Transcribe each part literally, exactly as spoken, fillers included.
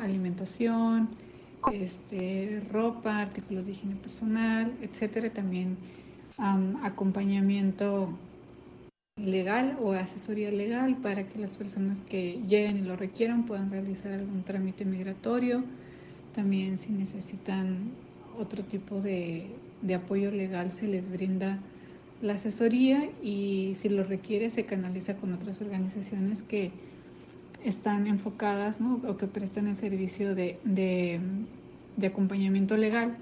alimentación, este, ropa, artículos de higiene personal, etcétera. También um, acompañamiento legal o asesoría legal para que las personas que lleguen y lo requieran puedan realizar algún trámite migratorio. También si necesitan otro tipo de, de apoyo legal se les brinda la asesoría, y si lo requiere se canaliza con otras organizaciones que están enfocadas, ¿no?, o que prestan el servicio de, de, de acompañamiento legal.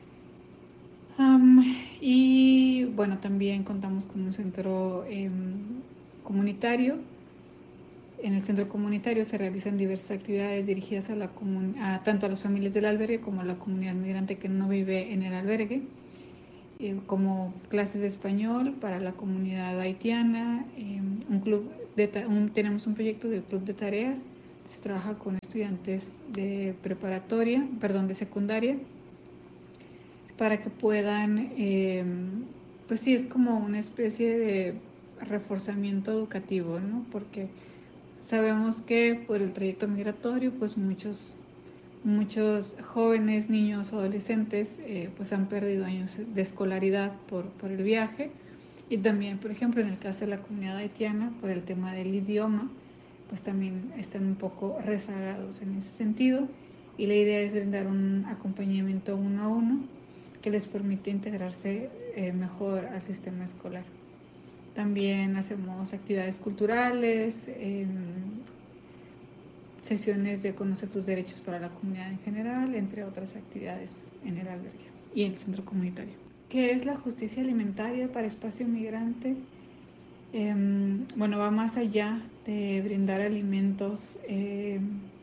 Um, y bueno, también contamos con un centro eh, comunitario. En el centro comunitario se realizan diversas actividades dirigidas a, la comun a tanto a las familias del albergue como a la comunidad migrante que no vive en el albergue, eh, como clases de español para la comunidad haitiana, eh, un club de un, tenemos un proyecto de club de tareas. Se trabaja con estudiantes de preparatoria, perdón, de secundaria, para que puedan, eh, pues sí, es como una especie de reforzamiento educativo, ¿no? Porque sabemos que por el trayecto migratorio, pues muchos, muchos jóvenes, niños, adolescentes, eh, pues han perdido años de escolaridad por, por el viaje. Y también, por ejemplo, en el caso de la comunidad haitiana, por el tema del idioma, pues también están un poco rezagados en ese sentido. Y la idea es brindar un acompañamiento uno a uno que les permite integrarse eh, mejor al sistema escolar. También hacemos actividades culturales, eh, sesiones de conocer tus derechos para la comunidad en general, entre otras actividades en el albergue y en el centro comunitario. ¿Qué es la justicia alimentaria para espacio migrante? Eh, bueno, va más allá de brindar alimentos. Eh,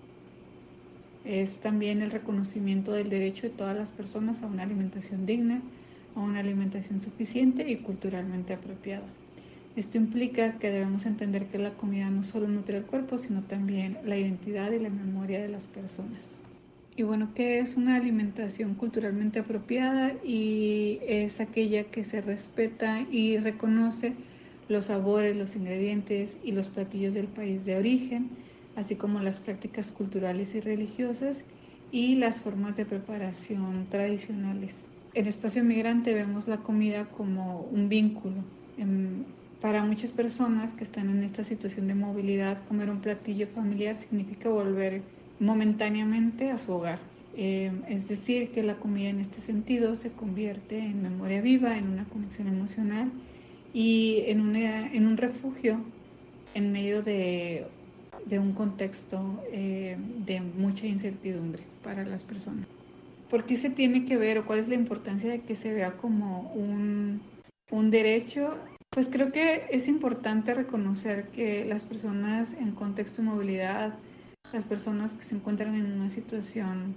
es también el reconocimiento del derecho de todas las personas a una alimentación digna, a una alimentación suficiente y culturalmente apropiada. Esto implica que debemos entender que la comida no solo nutre el cuerpo, sino también la identidad y la memoria de las personas. Y bueno, ¿qué es una alimentación culturalmente apropiada? Y es aquella que se respeta y reconoce los sabores, los ingredientes y los platillos del país de origen, así como las prácticas culturales y religiosas y las formas de preparación tradicionales. En Espacio Migrante vemos la comida como un vínculo. En, para muchas personas que están en esta situación de movilidad, comer un platillo familiar significa volver momentáneamente a su hogar. Eh, es decir, que la comida en este sentido se convierte en memoria viva, en una conexión emocional y en, una, en un refugio en medio de, de un contexto eh, de mucha incertidumbre para las personas. ¿Por qué se tiene que ver o cuál es la importancia de que se vea como un, un derecho? Pues creo que es importante reconocer que las personas en contexto de movilidad, las personas que se encuentran en una situación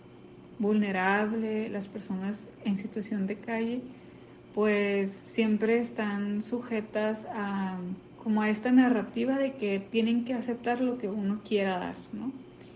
vulnerable, las personas en situación de calle, pues siempre están sujetas a como a esta narrativa de que tienen que aceptar lo que uno quiera dar, ¿no?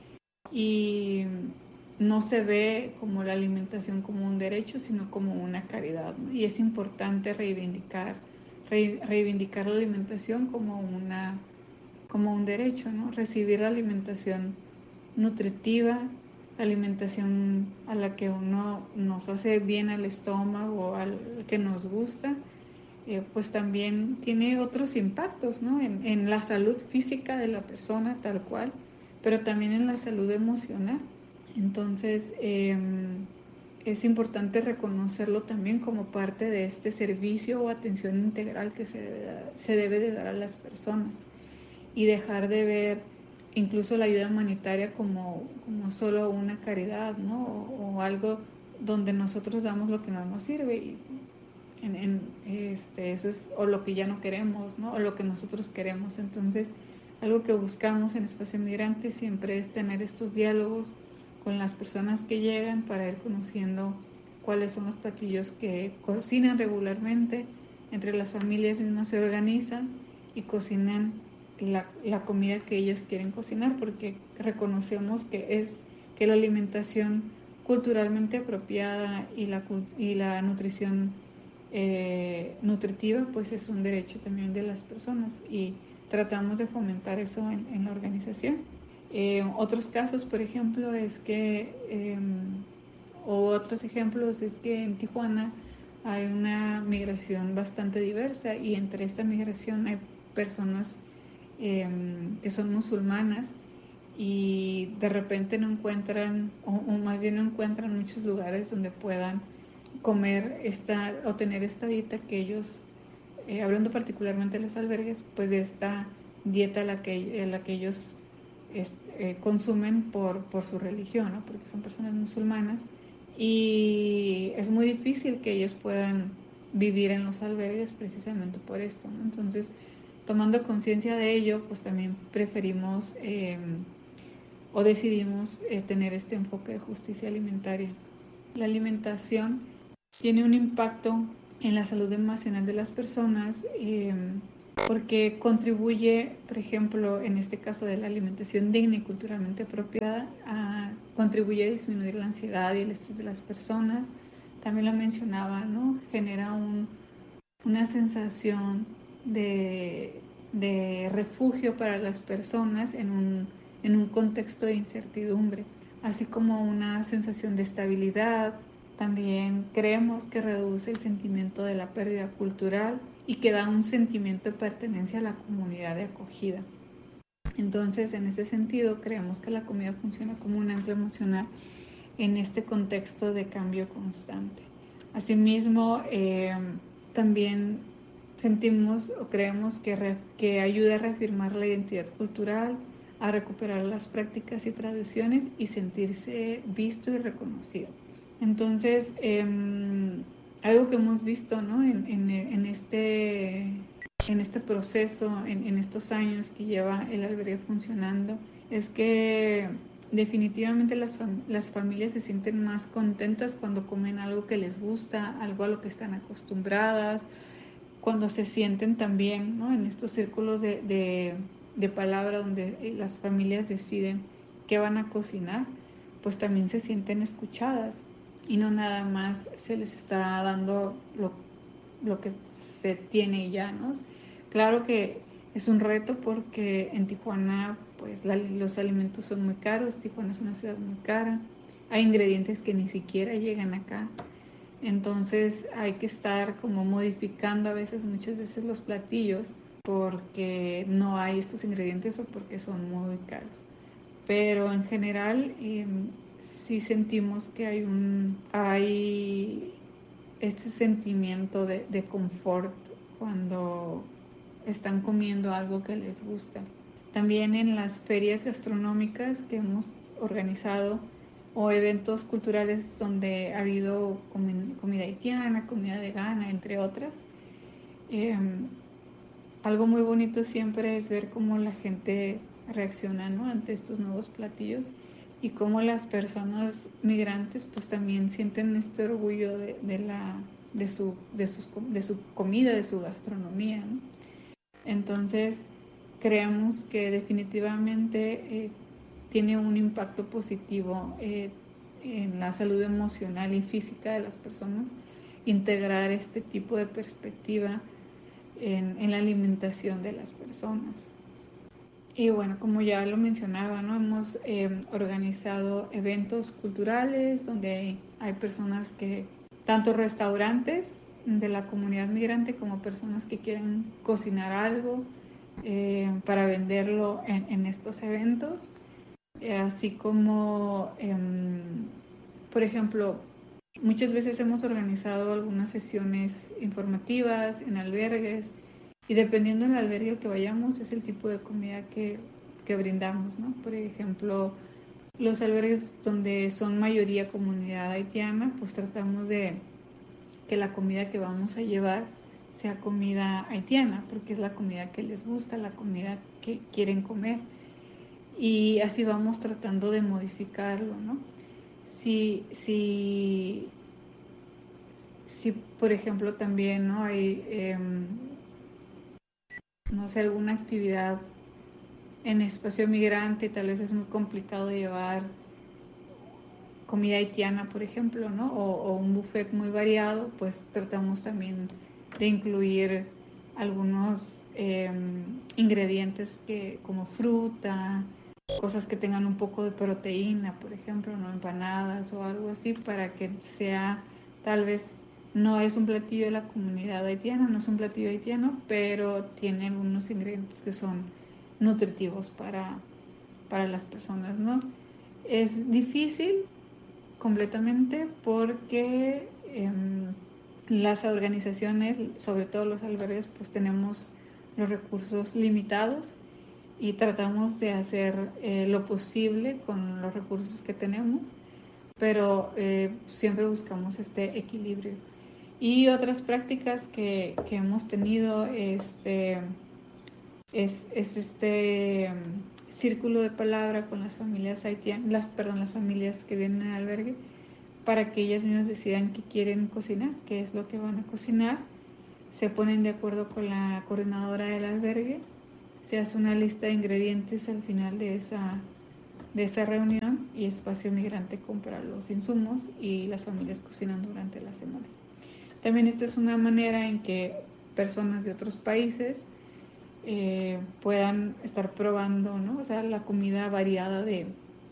Y no se ve como la alimentación como un derecho, sino como una caridad, ¿no? Y es importante reivindicar, re, reivindicar la alimentación como, una, como un derecho, ¿no? Recibir la alimentación nutritiva, la alimentación a la que uno nos hace bien al estómago, al que nos gusta, eh, pues también tiene otros impactos, ¿no? En, en la salud física de la persona tal cual, pero también en la salud emocional. Entonces, eh, es importante reconocerlo también como parte de este servicio o atención integral que se debe, se debe de dar a las personas, y dejar de ver incluso la ayuda humanitaria como, como solo una caridad, ¿no? O, o algo donde nosotros damos lo que no nos sirve, y en, en este, eso es o lo que ya no queremos, ¿no? O lo que nosotros queremos. Entonces, algo que buscamos en Espacio Migrante siempre es tener estos diálogos con las personas que llegan para ir conociendo cuáles son los platillos que cocinan regularmente. Entre las familias mismas se organizan y cocinan la, la comida que ellos quieren cocinar, porque reconocemos que es que la alimentación culturalmente apropiada y la, y la nutrición eh, nutritiva pues es un derecho también de las personas, y tratamos de fomentar eso en, en la organización. Eh, otros casos, por ejemplo, es que, eh, o otros ejemplos es que en Tijuana hay una migración bastante diversa y entre esta migración hay personas eh, que son musulmanas y de repente no encuentran, o, o más bien no encuentran muchos lugares donde puedan comer esta o tener esta dieta que ellos, eh, hablando particularmente de los albergues, pues de esta dieta a la que, a la que ellos es, eh, consumen por, por su religión, ¿no? Porque son personas musulmanas y es muy difícil que ellos puedan vivir en los albergues precisamente por esto, ¿no? Entonces, tomando conciencia de ello, pues también preferimos eh, o decidimos eh, tener este enfoque de justicia alimentaria. La alimentación tiene un impacto en la salud emocional de las personas eh, porque contribuye, por ejemplo, en este caso de la alimentación digna y culturalmente apropiada, a, contribuye a disminuir la ansiedad y el estrés de las personas. También lo mencionaba, ¿no? Genera un, una sensación de, de refugio para las personas en un, en un contexto de incertidumbre, así como una sensación de estabilidad. También creemos que reduce el sentimiento de la pérdida cultural y que da un sentimiento de pertenencia a la comunidad de acogida. Entonces, en ese sentido, creemos que la comida funciona como un ancla emocional en este contexto de cambio constante. Asimismo, eh, también sentimos o creemos que, re, que ayuda a reafirmar la identidad cultural, a recuperar las prácticas y tradiciones y sentirse visto y reconocido. Entonces, eh, algo que hemos visto, ¿no? en, en, en, este, en este proceso, en, en estos años que lleva el albergue funcionando, es que definitivamente las, fam las familias se sienten más contentas cuando comen algo que les gusta, algo a lo que están acostumbradas, cuando se sienten también, ¿no? En estos círculos de, de, de palabra donde las familias deciden qué van a cocinar, pues también se sienten escuchadas y no nada más se les está dando lo, lo que se tiene ya, ¿no? Claro que es un reto porque en Tijuana pues la, los alimentos son muy caros, Tijuana es una ciudad muy cara, hay ingredientes que ni siquiera llegan acá, entonces hay que estar como modificando a veces, muchas veces los platillos porque no hay estos ingredientes o porque son muy caros. Pero en general eh, sí sentimos que hay un hay este sentimiento de, de confort cuando están comiendo algo que les gusta. También en las ferias gastronómicas que hemos organizado o eventos culturales donde ha habido comida haitiana, comida de Ghana, entre otras. Eh, algo muy bonito siempre es ver cómo la gente reacciona, ¿no? Ante estos nuevos platillos y cómo las personas migrantes pues también sienten este orgullo de, de la, de, su, de, sus, de su comida, de su gastronomía, ¿no? Entonces, creemos que definitivamente eh, tiene un impacto positivo eh, en la salud emocional y física de las personas, integrar este tipo de perspectiva en, en la alimentación de las personas. Y bueno, como ya lo mencionaba, ¿no? Hemos eh, organizado eventos culturales donde hay, hay personas que, tanto restaurantes de la comunidad migrante como personas que quieren cocinar algo eh, para venderlo en, en estos eventos, eh, así como, eh, por ejemplo, muchas veces hemos organizado algunas sesiones informativas en albergues y dependiendo del albergue al que vayamos es el tipo de comida que, que brindamos, ¿no? Por ejemplo, los albergues donde son mayoría comunidad haitiana, pues tratamos de que la comida que vamos a llevar sea comida haitiana, porque es la comida que les gusta, la comida que quieren comer. Y así vamos tratando de modificarlo, ¿no? Si, si, si por ejemplo, también, ¿no? Hay, eh, no sé, alguna actividad en espacio migrante, tal vez es muy complicado llevar comida haitiana, por ejemplo, ¿no? O, o un buffet muy variado, pues tratamos también de incluir algunos eh, ingredientes que, como fruta, cosas que tengan un poco de proteína, por ejemplo, no empanadas o algo así, para que sea, tal vez no es un platillo de la comunidad haitiana, no es un platillo haitiano, pero tiene algunos ingredientes que son nutritivos para, para las personas, ¿no? Es difícil completamente porque eh, las organizaciones, sobre todo los albergues, pues tenemos los recursos limitados y tratamos de hacer eh, lo posible con los recursos que tenemos, pero eh, siempre buscamos este equilibrio. Y otras prácticas que, que hemos tenido este, es, es este um, círculo de palabra con las familias haitianas, las, perdón, las familias que vienen al albergue, para que ellas mismas decidan qué quieren cocinar, qué es lo que van a cocinar. Se ponen de acuerdo con la coordinadora del albergue, se hace una lista de ingredientes al final de esa, de esa reunión y Espacio Migrante compra los insumos y las familias cocinan durante la semana. También esta es una manera en que personas de otros países eh, puedan estar probando, ¿no? O sea, la comida variada de,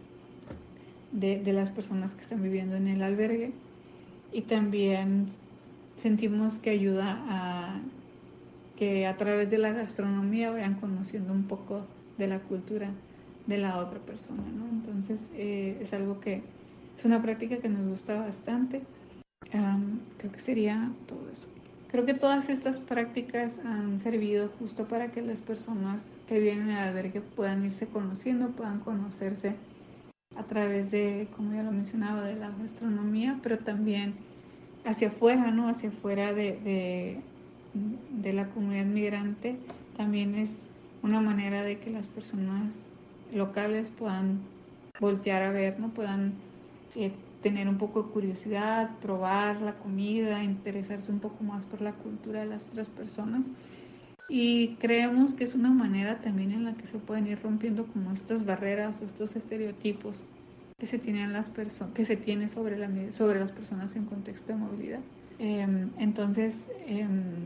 de, de las personas que están viviendo en el albergue, y también sentimos que ayuda a que a través de la gastronomía vayan conociendo un poco de la cultura de la otra persona, ¿no? Entonces eh, es algo que es una práctica que nos gusta bastante. Um, creo que sería todo eso. Creo que todas estas prácticas han servido justo para que las personas que vienen al albergue puedan irse conociendo, puedan conocerse a través de, como ya lo mencionaba, de la gastronomía, pero también hacia afuera, ¿no? Hacia afuera de, de, de la comunidad migrante. También es una manera de que las personas locales puedan voltear a ver, ¿no? Puedan eh, tener un poco de curiosidad, probar la comida, interesarse un poco más por la cultura de las otras personas. Y creemos que es una manera también en la que se pueden ir rompiendo como estas barreras o estos estereotipos que se tienen las personas, que se tiene sobre, la, sobre las personas en contexto de movilidad. Eh, entonces, eh,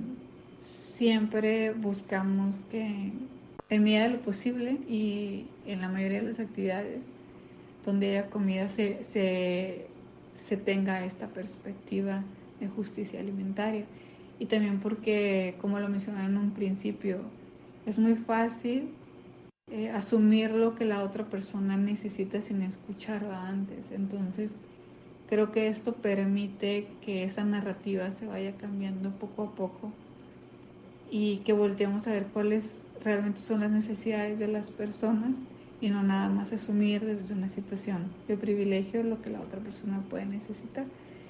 siempre buscamos que en medida de lo posible y en la mayoría de las actividades donde haya comida se, se, se tenga esta perspectiva de justicia alimentaria. Y también porque, como lo mencioné en un principio, es muy fácil eh, asumir lo que la otra persona necesita sin escucharla antes. Entonces, creo que esto permite que esa narrativa se vaya cambiando poco a poco y que volteemos a ver cuáles realmente son las necesidades de las personas y no nada más asumir desde una situación de privilegio lo que la otra persona puede necesitar.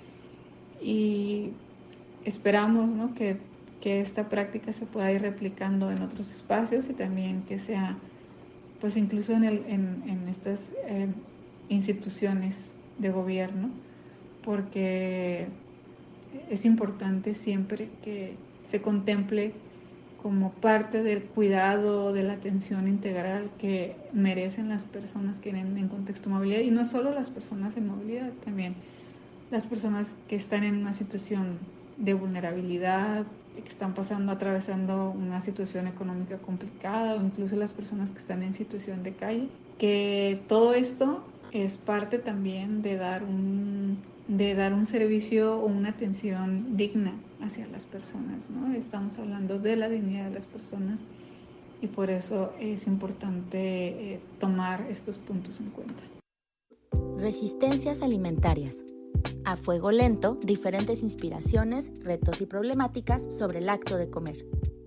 Y esperamos, ¿no?, que, que esta práctica se pueda ir replicando en otros espacios y también que sea, pues incluso en, el, en, en estas eh, instituciones de gobierno, porque es importante siempre que se contemple como parte del cuidado, de la atención integral que merecen las personas que vienen en contexto de movilidad, y no solo las personas en movilidad, también las personas que están en una situación de vulnerabilidad, que están pasando, atravesando una situación económica complicada, o incluso las personas que están en situación de calle, que todo esto es parte también de dar un, de dar un servicio o una atención digna hacia las personas, ¿no? Estamos hablando de la dignidad de las personas y por eso es importante eh, tomar estos puntos en cuenta. Resistencias alimentarias. A fuego lento, diferentes inspiraciones, retos y problemáticas sobre el acto de comer.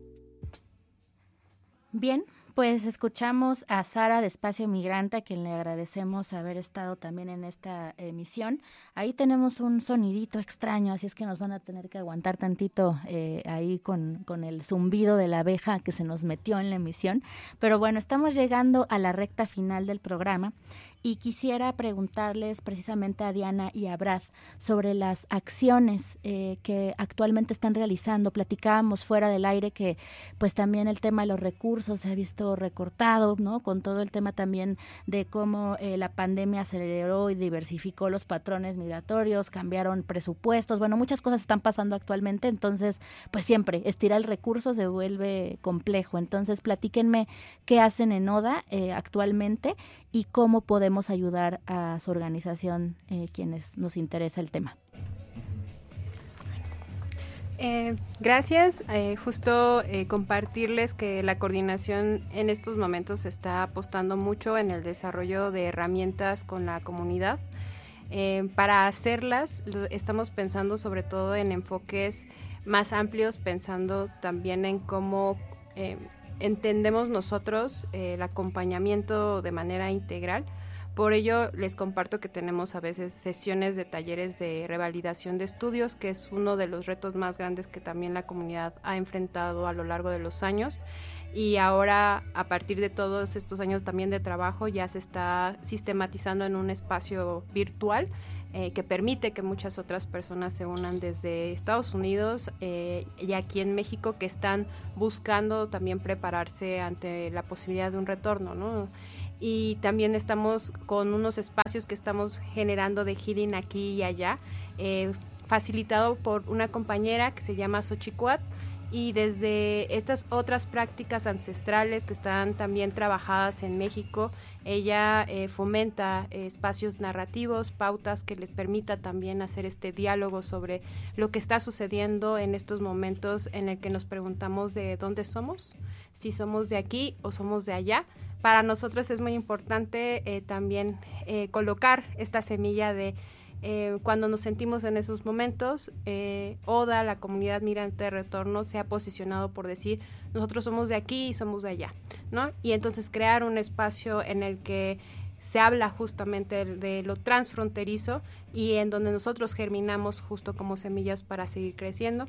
Bien, pues escuchamos a Sara de Espacio Migrante, a quien le agradecemos haber estado también en esta emisión. Ahí tenemos un sonidito extraño, así es que nos van a tener que aguantar tantito eh, ahí con, con el zumbido de la abeja que se nos metió en la emisión. Pero bueno, estamos llegando a la recta final del programa y quisiera preguntarles precisamente a Diana y a Brad sobre las acciones eh, que actualmente están realizando. Platicábamos fuera del aire que pues también el tema de los recursos se ha visto presupuesto recortado, ¿no? Con todo el tema también de cómo eh, la pandemia aceleró y diversificó los patrones migratorios, cambiaron presupuestos, bueno, muchas cosas están pasando actualmente, entonces, pues siempre estirar el recurso se vuelve complejo. Entonces, platíquenme qué hacen en ODA eh, actualmente y cómo podemos ayudar a su organización, eh, quienes nos interesa el tema. Eh, gracias. Eh, justo eh, compartirles que la coordinación en estos momentos está apostando mucho en el desarrollo de herramientas con la comunidad. Eh, para hacerlas lo, estamos pensando sobre todo en enfoques más amplios, pensando también en cómo eh, entendemos nosotros eh, el acompañamiento de manera integral. Por ello, les comparto que tenemos a veces sesiones de talleres de revalidación de estudios, que es uno de los retos más grandes que también la comunidad ha enfrentado a lo largo de los años. Y ahora, a partir de todos estos años también de trabajo, ya se está sistematizando en un espacio virtual eh, que permite que muchas otras personas se unan desde Estados Unidos eh, y aquí en México, que están buscando también prepararse ante la posibilidad de un retorno, ¿no? Y también estamos con unos espacios que estamos generando de healing aquí y allá, eh, facilitado por una compañera que se llama Xochicuat, y desde estas otras prácticas ancestrales que están también trabajadas en México, ella eh, fomenta eh, espacios narrativos, pautas que les permita también hacer este diálogo sobre lo que está sucediendo en estos momentos en el que nos preguntamos de dónde somos, si somos de aquí o somos de allá. Para nosotros es muy importante eh, también eh, colocar esta semilla de eh, cuando nos sentimos en esos momentos, eh, ODA, la comunidad migrante de retorno, se ha posicionado por decir nosotros somos de aquí y somos de allá, ¿no? Y entonces crear un espacio en el que se habla justamente de lo transfronterizo y en donde nosotros germinamos justo como semillas para seguir creciendo.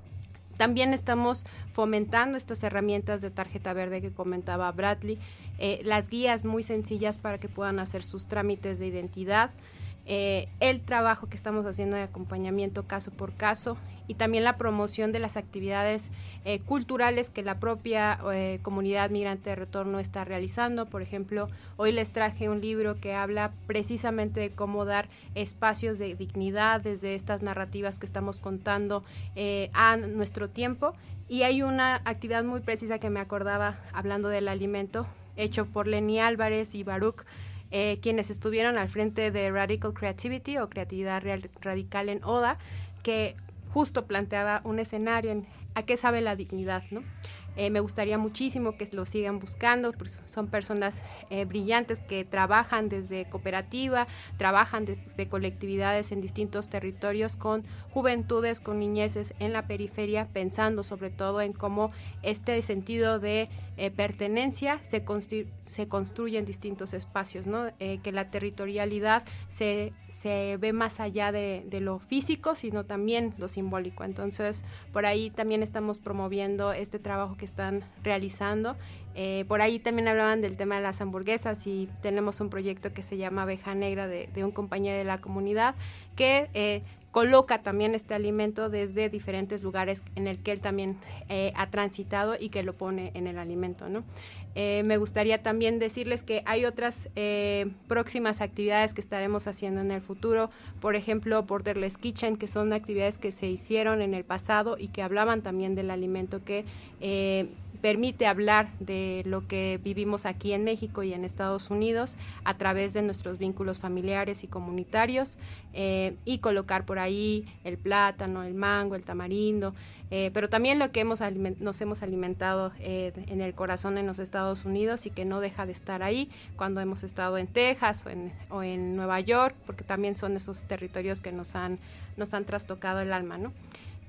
También estamos fomentando estas herramientas de tarjeta verde que comentaba Bradley, eh, las guías muy sencillas para que puedan hacer sus trámites de identidad, eh, el trabajo que estamos haciendo de acompañamiento caso por caso y también la promoción de las actividades eh, culturales que la propia eh, comunidad migrante de retorno está realizando. Por ejemplo, hoy les traje un libro que habla precisamente de cómo dar espacios de dignidad desde estas narrativas que estamos contando eh, a nuestro tiempo. Y hay una actividad muy precisa que me acordaba hablando del alimento, hecho por Lenny Álvarez y Baruch, eh, quienes estuvieron al frente de Radical Creativity o Creatividad Real, Radical en ODA, que justo planteaba un escenario en a qué sabe la dignidad, ¿no? Eh, me gustaría muchísimo que lo sigan buscando, pues son personas eh, brillantes que trabajan desde cooperativa, trabajan desde colectividades en distintos territorios con juventudes, con niñeces en la periferia, pensando sobre todo en cómo este sentido de eh, pertenencia se, constru se construye en distintos espacios, ¿no? Eh, que la territorialidad se se ve más allá de, de lo físico, sino también lo simbólico. Entonces, por ahí también estamos promoviendo este trabajo que están realizando. Eh, por ahí también hablaban del tema de las hamburguesas y tenemos un proyecto que se llama Abeja Negra de, de un compañero de la comunidad que eh, coloca también este alimento desde diferentes lugares en el que él también eh, ha transitado y que lo pone en el alimento, ¿no? Eh, me gustaría también decirles que hay otras eh, próximas actividades que estaremos haciendo en el futuro, por ejemplo, Borderless Kitchen, que son actividades que se hicieron en el pasado y que hablaban también del alimento que eh, permite hablar de lo que vivimos aquí en México y en Estados Unidos a través de nuestros vínculos familiares y comunitarios eh, y colocar por ahí el plátano, el mango, el tamarindo, eh, pero también lo que hemos nos hemos alimentado eh, en el corazón en los Estados Unidos y que no deja de estar ahí cuando hemos estado en Texas o en, o en Nueva York, porque también son esos territorios que nos han, nos han trastocado el alma, ¿no?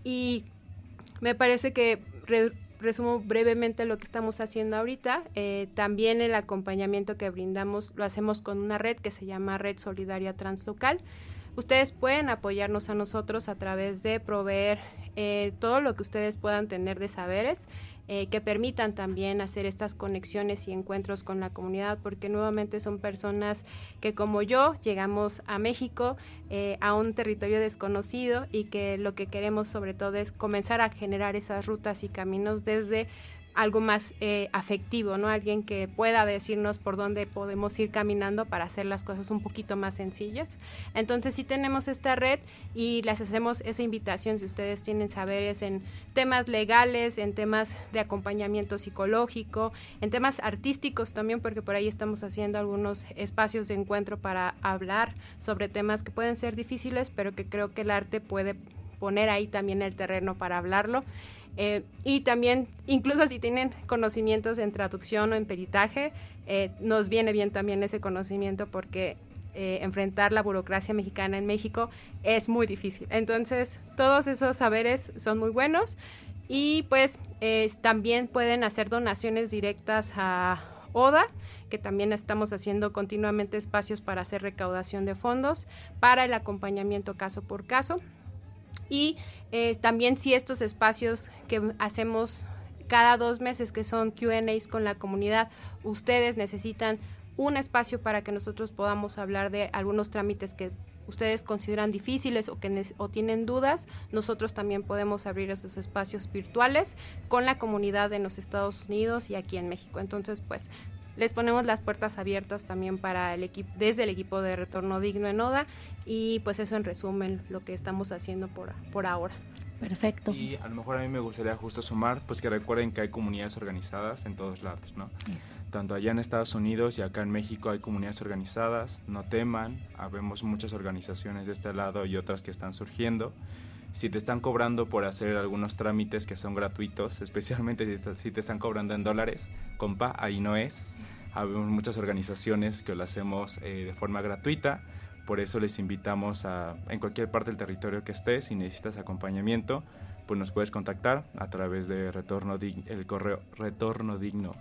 Y me parece que re, resumo brevemente lo que estamos haciendo ahorita. Eh, también el acompañamiento que brindamos lo hacemos con una red que se llama Red Solidaria Translocal. Ustedes pueden apoyarnos a nosotros a través de proveer eh, todo lo que ustedes puedan tener de saberes eh, que permitan también hacer estas conexiones y encuentros con la comunidad, porque nuevamente son personas que como yo llegamos a México, eh, a un territorio desconocido y que lo que queremos sobre todo es comenzar a generar esas rutas y caminos desde algo más eh, afectivo, ¿no? Alguien que pueda decirnos por dónde podemos ir caminando para hacer las cosas un poquito más sencillas. Entonces sí tenemos esta red y les hacemos esa invitación si ustedes tienen saberes en temas legales, en temas de acompañamiento psicológico, en temas artísticos también, porque por ahí estamos haciendo algunos espacios de encuentro para hablar sobre temas que pueden ser difíciles, pero que creo que el arte puede poner ahí también el terreno para hablarlo. Eh, y también, incluso si tienen conocimientos en traducción o en peritaje, eh, nos viene bien también ese conocimiento porque eh, enfrentar la burocracia mexicana en México es muy difícil. Entonces, todos esos saberes son muy buenos y pues eh, también pueden hacer donaciones directas a ODA, que también estamos haciendo continuamente espacios para hacer recaudación de fondos para el acompañamiento caso por caso. Y eh, también si estos espacios que hacemos cada dos meses, que son Q and A's con la comunidad, ustedes necesitan un espacio para que nosotros podamos hablar de algunos trámites que ustedes consideran difíciles o que o tienen dudas, nosotros también podemos abrir esos espacios virtuales con la comunidad en los Estados Unidos y aquí en México. Entonces, pues, les ponemos las puertas abiertas también para el equipo, desde el equipo de Retorno Digno en ODA, y pues eso en resumen lo que estamos haciendo por, por ahora. Perfecto. Y a lo mejor a mí me gustaría justo sumar, pues que recuerden que hay comunidades organizadas en todos lados, ¿no? Eso. Tanto allá en Estados Unidos y acá en México hay comunidades organizadas, no teman, habemos muchas organizaciones de este lado y otras que están surgiendo. Si te están cobrando por hacer algunos trámites que son gratuitos, especialmente si te, si te están cobrando en dólares, compa, ahí no es. Habemos muchas organizaciones que lo hacemos eh, de forma gratuita, por eso les invitamos a, en cualquier parte del territorio que estés, si necesitas acompañamiento, pues nos puedes contactar a través de retorno dig, el correo retornodigno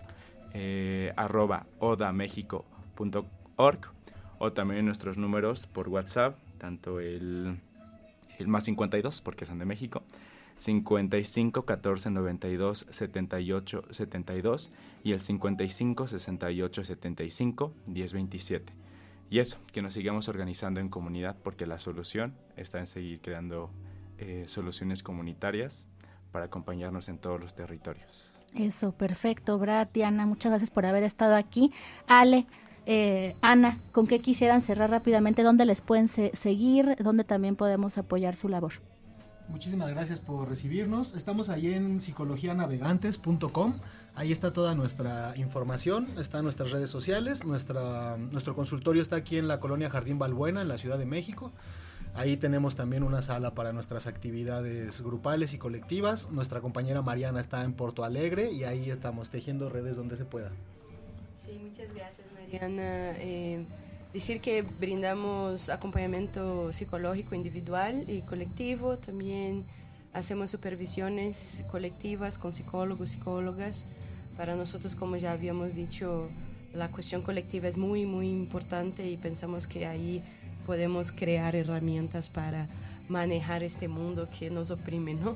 eh, arroba odamexico punto org o también nuestros números por WhatsApp, tanto el... el más cincuenta y dos, porque son de México, cincuenta y cinco, catorce, noventa y dos, setenta y ocho, setenta y dos y el cincuenta y cinco, sesenta y ocho, setenta y cinco, diez, veintisiete. Y eso, que nos sigamos organizando en comunidad, porque la solución está en seguir creando eh, soluciones comunitarias para acompañarnos en todos los territorios. Eso, perfecto. Brad, Diana, muchas gracias por haber estado aquí. Ale, Eh, Ana, ¿con qué quisieran cerrar rápidamente? ¿Dónde les pueden se- seguir? ¿Dónde también podemos apoyar su labor? Muchísimas gracias por recibirnos. Estamos ahí en psicología navegantes punto com. Ahí está toda nuestra información, están nuestras redes sociales. Nuestra, nuestro consultorio está aquí en la colonia Jardín Balbuena, en la Ciudad de México. Ahí tenemos también una sala para nuestras actividades grupales y colectivas. Nuestra compañera Mariana está en Porto Alegre y ahí estamos tejiendo redes donde se pueda. Sí, muchas gracias, Mariana. Eh, decir que brindamos acompañamiento psicológico individual y colectivo. También hacemos supervisiones colectivas con psicólogos, psicólogas. Para nosotros, como ya habíamos dicho, la cuestión colectiva es muy, muy importante y pensamos que ahí podemos crear herramientas para manejar este mundo que nos oprime, ¿no?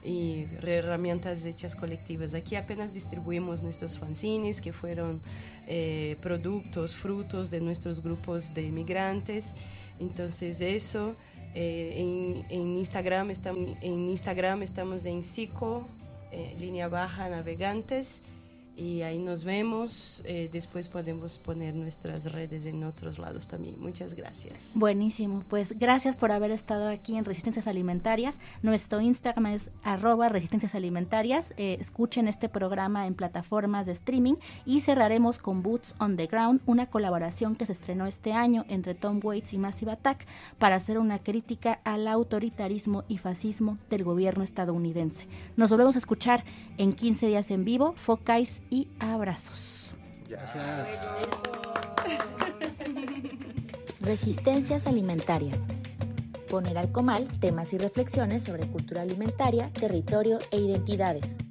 Y herramientas hechas colectivas. Aquí apenas distribuimos nuestros fanzines, que fueron eh, productos, frutos de nuestros grupos de inmigrantes. Entonces eso, eh, en, en, Instagram estamos, en Instagram estamos en psico, eh, línea baja, navegantes, y ahí nos vemos. Eh, después podemos poner nuestras redes en otros lados también. Muchas gracias. Buenísimo, pues gracias por haber estado aquí en Resistencias Alimentarias. Nuestro Instagram es arroba Resistencias Alimentarias. Eh, escuchen este programa en plataformas de streaming y cerraremos con Boots on the Ground, una colaboración que se estrenó este año entre Tom Waits y Massive Attack para hacer una crítica al autoritarismo y fascismo del gobierno estadounidense. Nos volvemos a escuchar en quince días en vivo. Focais y abrazos. Gracias. Resistencias Alimentarias. Poner al comal temas y reflexiones sobre cultura alimentaria, territorio e identidades.